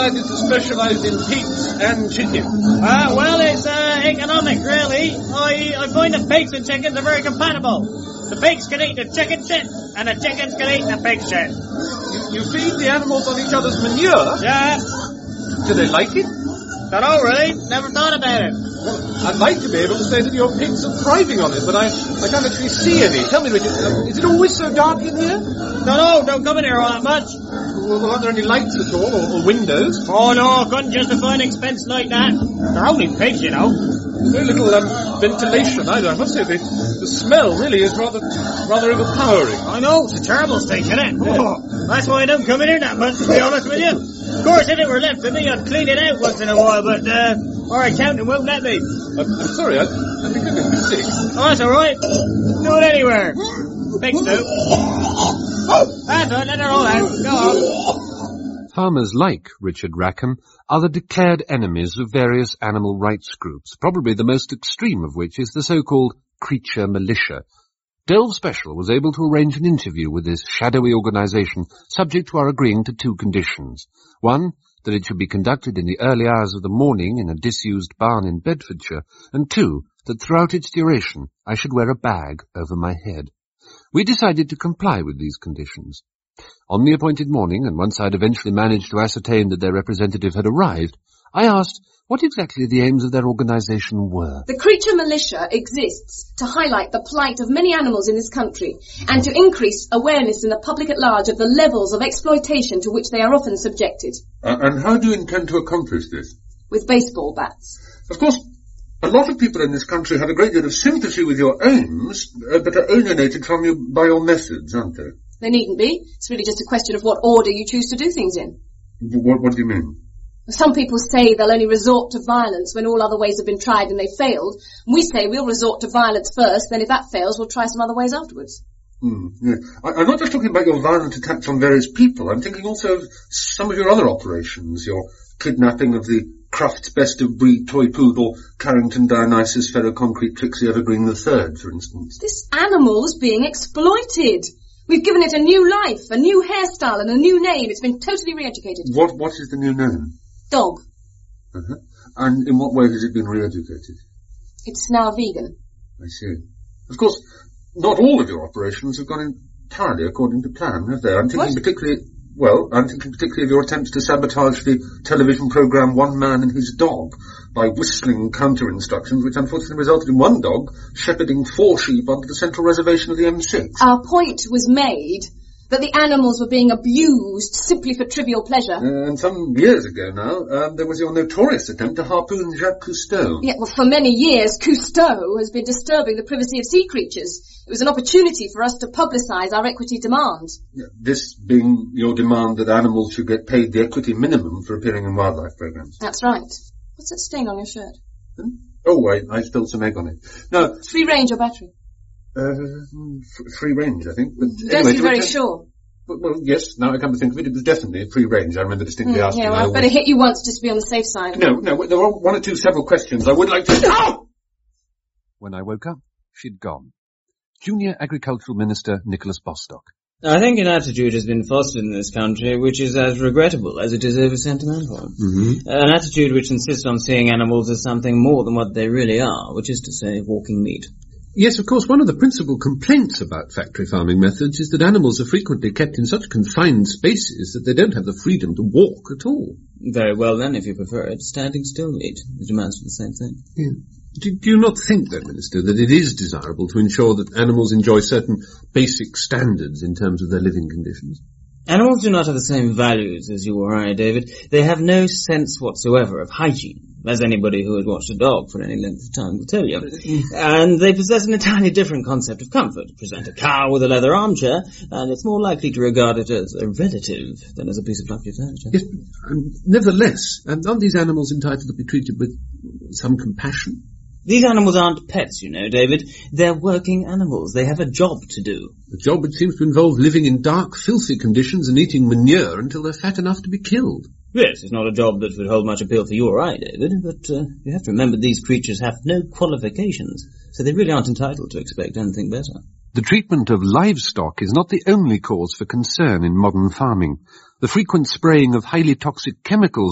decided to specialise in pigs and chicken? Well, it's economic, really. I find the pigs and chickens are very compatible. The pigs can eat the chicken shit, and the chickens can eat the pig shit. You feed the animals on each other's manure? Yeah. Do they like it? Don't know, really. Never thought about it. Well, I'd like to be able to say that your pigs are thriving on it, but I can't actually see any. Tell me, Richard, is it always so dark in here? No, don't come in here all that much. Well, aren't there any lights at all, or windows? Oh, no, couldn't justify an expense like that. They're only pigs, you know. Very little ventilation either. I must say the smell really is rather overpowering. I know, it's a terrible stink, isn't it? Yeah. Oh, that's why I don't come in here that much, to be honest with you. Of course, if it were left to me, I'd clean it out once in a while, but our accountant won't let me. I'm sorry, I think I'm going to be sick. Oh, that's all right. Do it anywhere. Pigs do. That's right, let her all out. Go on. Farmers like Richard Rackham are the declared enemies of various animal rights groups, probably the most extreme of which is the so-called creature militia. Delve Special was able to arrange an interview with this shadowy organisation, subject to our agreeing to two conditions. One, that it should be conducted in the early hours of the morning in a disused barn in Bedfordshire, and two, that throughout its duration I should wear a bag over my head. We decided to comply with these conditions. On the appointed morning, and once I'd eventually managed to ascertain that their representative had arrived, I asked what exactly the aims of their organisation were. The Creature Militia exists to highlight the plight of many animals in this country and to increase awareness in the public at large of the levels of exploitation to which they are often subjected. And how do you intend to accomplish this? With baseball bats. Of course, a lot of people in this country have a great deal of sympathy with your aims, but are alienated from you by your methods, aren't they? They needn't be. It's really just a question of what order you choose to do things in. What do you mean? Some people say they'll only resort to violence when all other ways have been tried and they've failed. We say we'll resort to violence first, then if that fails, we'll try some other ways afterwards. Yeah. I'm not just talking about your violent attacks on various people. I'm thinking also of some of your other operations, your kidnapping of the Crufts best-of-breed toy poodle, Carrington Dionysus Ferroconcrete Trixie Evergreen III, for instance. This animal's being exploited. We've given it a new life, a new hairstyle and a new name. It's been totally re-educated. What is the new name? Dog. Uh-huh. And in what way has it been re-educated? It's now vegan. I see. Of course, not all of your operations have gone entirely according to plan, have they? I'm thinking particularly of your attempts to sabotage the television programme One Man and His Dog by whistling counter-instructions, which unfortunately resulted in one dog shepherding 4 sheep onto the central reservation of the M6. Our point was made that the animals were being abused simply for trivial pleasure. And some years ago now, there was your notorious attempt to harpoon Jacques Cousteau. Yeah, well, for many years, Cousteau has been disturbing the privacy of sea creatures. It was an opportunity for us to publicise our equity demand. Yeah, this being your demand that animals should get paid the equity minimum for appearing in wildlife programmes. That's right. What's that stain on your shirt? Oh, I spilled some egg on it. No. Free range or battery? Free range, I think. But you don't seem very sure. Well, yes, now I come to think of it, it was definitely free range. I remember distinctly asking. Yeah, well, I'd better hit you once just to be on the safe side. No, there were one or two several questions I would like to... No! When I woke up, she'd gone. Junior Agricultural Minister Nicholas Bostock. I think an attitude has been fostered in this country which is as regrettable as it is over-sentimental. Mm-hmm. An attitude which insists on seeing animals as something more than what they really are, which is to say, walking meat. Yes, of course, one of the principal complaints about factory farming methods is that animals are frequently kept in such confined spaces that they don't have the freedom to walk at all. Very well then, if you prefer it, standing still meat. It amounts to the same thing. Yeah. Do you not think, though, Minister, that it is desirable to ensure that animals enjoy certain basic standards in terms of their living conditions? Animals do not have the same values as you or I, David. They have no sense whatsoever of hygiene, as anybody who has watched a dog for any length of time will tell you. And they possess an entirely different concept of comfort. Present a cow with a leather armchair, and it's more likely to regard it as a relative than as a piece of luxury furniture. Yes, nevertheless, aren't these animals entitled to be treated with some compassion? These animals aren't pets, you know, David. They're working animals. They have a job to do. A job that seems to involve living in dark, filthy conditions and eating manure until they're fat enough to be killed. Yes, it's not a job that would hold much appeal for you or I, David, but you have to remember these creatures have no qualifications, so they really aren't entitled to expect anything better. The treatment of livestock is not the only cause for concern in modern farming. The frequent spraying of highly toxic chemicals